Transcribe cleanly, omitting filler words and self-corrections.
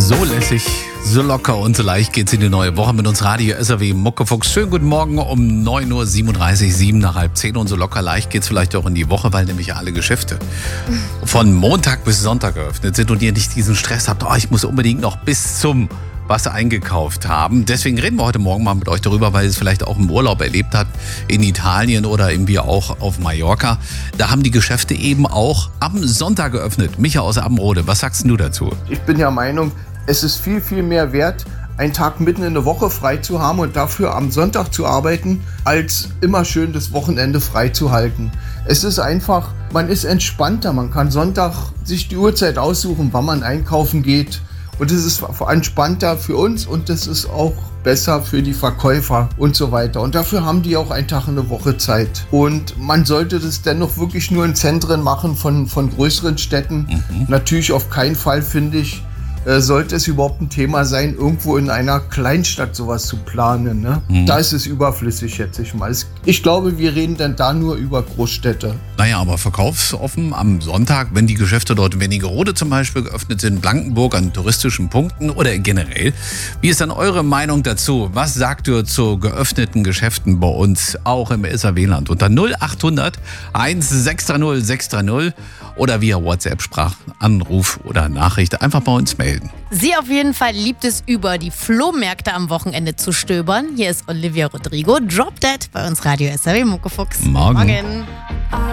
So lässig, so locker und so leicht geht's in die neue Woche mit uns Radio SAW Muckefuchs. Schönen guten Morgen um 9.37 Uhr, 7 nach halb 10. Und so locker leicht geht's vielleicht auch in die Woche, weil nämlich alle Geschäfte von Montag bis Sonntag geöffnet sind und ihr nicht diesen Stress habt, ich muss unbedingt noch bis zum was eingekauft haben. Deswegen reden wir heute Morgen mal mit euch darüber, weil ihr es vielleicht auch im Urlaub erlebt habt, in Italien oder irgendwie auch auf Mallorca. Da haben die Geschäfte eben auch am Sonntag geöffnet. Micha aus Abbenrode, was sagst du dazu? Ich bin der Meinung, es ist viel, viel mehr wert, einen Tag mitten in der Woche frei zu haben und dafür am Sonntag zu arbeiten, als immer schön das Wochenende frei zu halten. Es ist einfach, man ist entspannter, man kann Sonntag sich die Uhrzeit aussuchen, wann man einkaufen geht. Und es ist entspannter für uns und das ist auch besser für die Verkäufer und so weiter. Und dafür haben die auch einen Tag in der Woche Zeit. Und man sollte das dennoch wirklich nur in Zentren machen von größeren Städten. Natürlich auf keinen Fall, finde ich, sollte es überhaupt ein Thema sein, irgendwo in einer Kleinstadt sowas zu planen. Ne? Da ist es überflüssig, schätze ich mal. Ich glaube, wir reden dann da nur über Großstädte. Naja, aber verkaufsoffen am Sonntag, wenn die Geschäfte dort in Wernigerode zum Beispiel geöffnet sind, Blankenburg an touristischen Punkten oder generell. Wie ist dann eure Meinung dazu? Was sagt ihr zu geöffneten Geschäften bei uns, auch im SAW-Land? Unter 0800 1630 630 oder via WhatsApp, Sprachanruf oder Nachricht einfach bei uns melden. Sie auf jeden Fall liebt es, über die Flohmärkte am Wochenende zu stöbern. Hier ist Olivia Rodrigo, Drop Dead bei uns Radio SAW Muckefuchs. Morgen. Morgen.